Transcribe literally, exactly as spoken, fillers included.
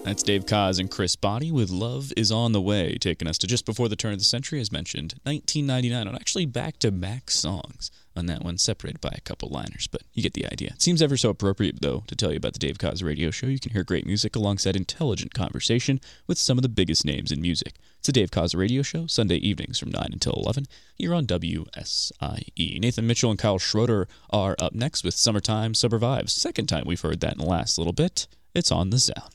That's Dave Koz and Chris Body with Love is on the Way, taking us to just before the turn of the century, as mentioned, nineteen ninety-nine, on actually back-to-back songs on that one, separated by a couple liners, but you get the idea. It seems ever so appropriate, though, to tell you about the Dave Koz Radio Show. You can hear great music alongside intelligent conversation with some of the biggest names in music. It's the Dave Koz Radio Show, Sunday evenings from nine until eleven, here on W S I E. Nathan Mitchell and Kyle Schroeder are up next with Summertime Suburvives. Second time we've heard that in the last little bit. It's on the sound.